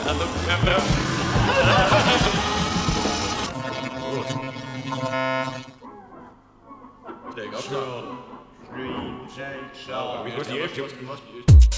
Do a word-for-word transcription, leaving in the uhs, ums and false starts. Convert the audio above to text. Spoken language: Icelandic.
Der geht ab. Dream Shake Show. Wie gut die Hälfte.